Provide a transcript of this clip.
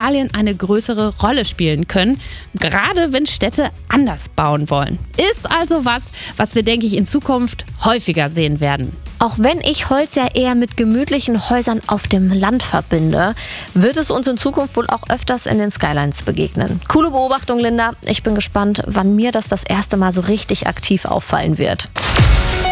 Materialien eine größere Rolle spielen können, gerade wenn Städte anders bauen wollen. Ist also was wir, denke ich, in Zukunft häufiger sehen werden. Auch wenn ich Holz ja eher mit gemütlichen Häusern auf dem Land verbinde, wird es uns in Zukunft wohl auch öfters in den Skylines begegnen. Coole Beobachtung, Linda. Ich bin gespannt, wann mir das erste Mal so richtig aktiv auffallen wird.